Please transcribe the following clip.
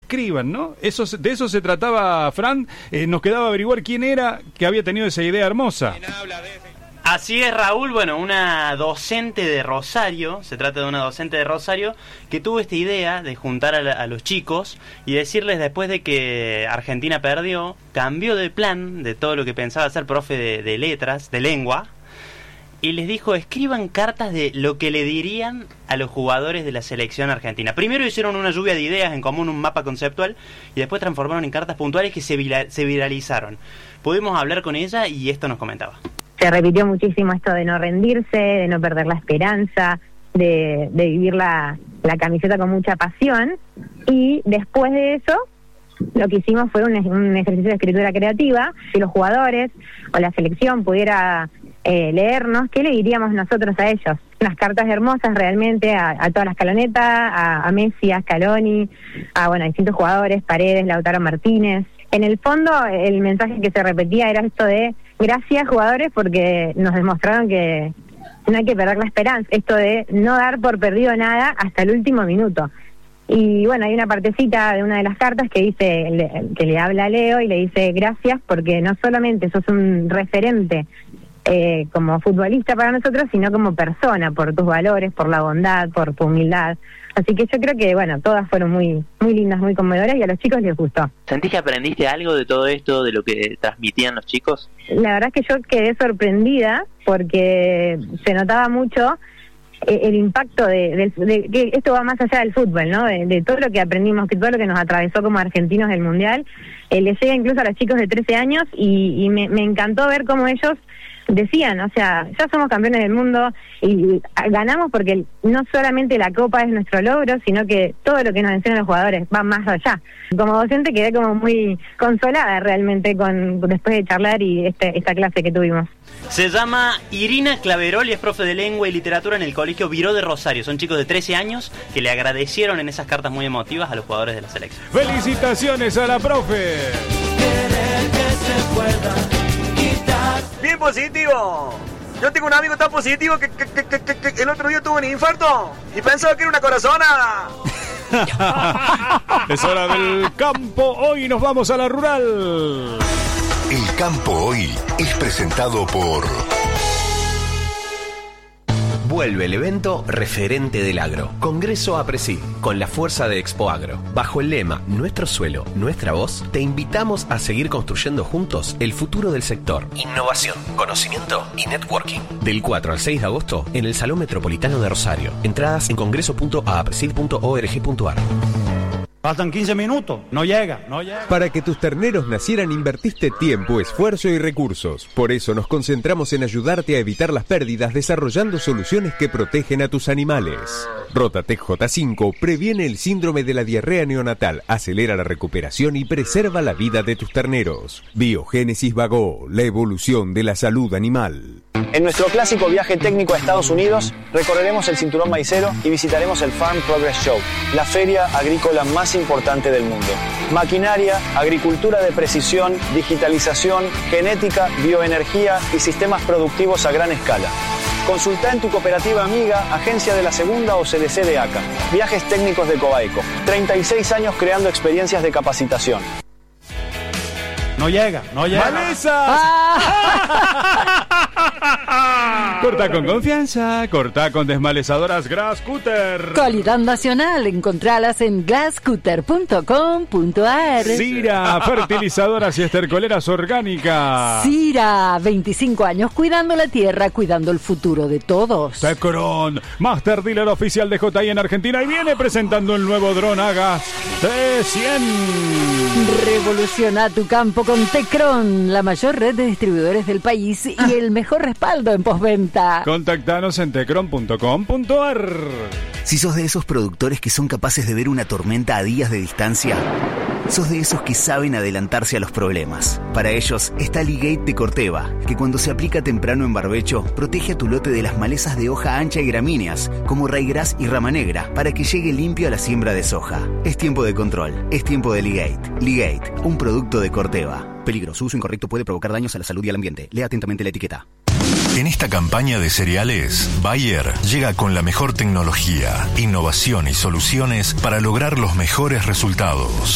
escriban, ¿no? De eso se trataba, Fran. Nos quedaba averiguar quién era que había tenido esa idea hermosa. Así es, Raúl. Bueno, una docente de Rosario, se trata de una docente de Rosario, que tuvo esta idea de juntar a los chicos y decirles, después de que Argentina perdió, cambió de plan de todo lo que pensaba ser profe de letras, de lengua, y les dijo, escriban cartas de lo que le dirían a los jugadores de la selección argentina. Primero hicieron una lluvia de ideas en común, un mapa conceptual, y después transformaron en cartas puntuales que se viralizaron. Pudimos hablar con ella y esto nos comentaba. Se repitió muchísimo esto de no rendirse, de no perder la esperanza, de vivir la camiseta con mucha pasión. Y después de eso, lo que hicimos fue un ejercicio de escritura creativa. Si los jugadores o la selección pudiera leernos, ¿qué le diríamos nosotros a ellos? Unas cartas hermosas realmente a toda la escaloneta, a Messi, a Scaloni, a distintos jugadores, Paredes, Lautaro Martínez. En el fondo, el mensaje que se repetía era esto de gracias, jugadores, porque nos demostraron que no hay que perder la esperanza, esto de no dar por perdido nada hasta el último minuto. Y hay una partecita de una de las cartas que dice, que le habla a Leo y le dice gracias porque no solamente sos un referente como futbolista para nosotros, sino como persona, por tus valores, por la bondad, por tu humildad. Así que yo creo que, todas fueron muy muy lindas, muy conmovedoras y a los chicos les gustó. ¿Sentís que aprendiste algo de todo esto, de lo que transmitían los chicos? La verdad es que yo quedé sorprendida porque se notaba mucho el impacto de que esto va más allá del fútbol, ¿no? De todo lo que aprendimos, que todo lo que nos atravesó como argentinos del Mundial, les llega incluso a los chicos de 13 años y me encantó ver cómo ellos decían, ya somos campeones del mundo y ganamos porque no solamente la copa es nuestro logro, sino que todo lo que nos enseñan los jugadores va más allá. Como docente quedé como muy consolada realmente después de charlar y esta clase que tuvimos. Se llama Irina Claverol y es profe de lengua y literatura en el Colegio Viró de Rosario. Son chicos de 13 años que le agradecieron en esas cartas muy emotivas a los jugadores de la selección. ¡Felicitaciones a la profe! Bien positivo. Yo tengo un amigo tan positivo que el otro día tuvo un infarto y pensaba que era una corazonada. Es hora del campo. Hoy nos vamos a la rural. El campo hoy es presentado por... Vuelve el evento referente del agro. Congreso APRESID, con la fuerza de Expo Agro. Bajo el lema Nuestro suelo, nuestra voz, te invitamos a seguir construyendo juntos el futuro del sector. Innovación, conocimiento y networking. Del 4 al 6 de agosto en el Salón Metropolitano de Rosario. Entradas en congreso.apresid.org.ar. Faltan 15 minutos, no llega. Para que tus terneros nacieran invertiste tiempo, esfuerzo y recursos. Por eso nos concentramos en ayudarte a evitar las pérdidas desarrollando soluciones que protegen a tus animales. Rotatec J5 previene el síndrome de la diarrea neonatal, acelera la recuperación y preserva la vida de tus terneros. Biogénesis Bagó, la evolución de la salud animal. En nuestro clásico viaje técnico a Estados Unidos, recorreremos el cinturón maicero y visitaremos el Farm Progress Show, la feria agrícola más importante del mundo. Maquinaria, agricultura de precisión, digitalización, genética, bioenergía y sistemas productivos a gran escala. Consulta en tu cooperativa amiga, agencia de la Segunda o CDC de ACA. Viajes técnicos de Cobaeco. 36 años creando experiencias de capacitación. No llega. ¡Malezas! Corta con confianza, corta con desmalezadoras Glasscutter. Calidad nacional, encontralas en glasscutter.com.ar. Sira, fertilizadoras y estercoleras orgánicas. Sira, 25 años cuidando la tierra, cuidando el futuro de todos. Tecron, Master Dealer oficial de JI en Argentina y viene presentando el nuevo dron Agas T100. Revoluciona tu campo con Tecron, la mayor red de distribuidores del país y el mejor respaldo en postventa. Contactanos en tecron.com.ar. Si sos de esos productores que son capaces de ver una tormenta a días de distancia, sos de esos que saben adelantarse a los problemas. Para ellos está Ligate de Corteva, que cuando se aplica temprano en barbecho, protege a tu lote de las malezas de hoja ancha y gramíneas, como raigras y rama negra, para que llegue limpio a la siembra de soja. Es tiempo de control, es tiempo de Ligate. Ligate, un producto de Corteva. Peligro, su uso incorrecto puede provocar daños a la salud y al ambiente. Lea atentamente la etiqueta. En esta campaña de cereales, Bayer llega con la mejor tecnología, innovación y soluciones para lograr los mejores resultados.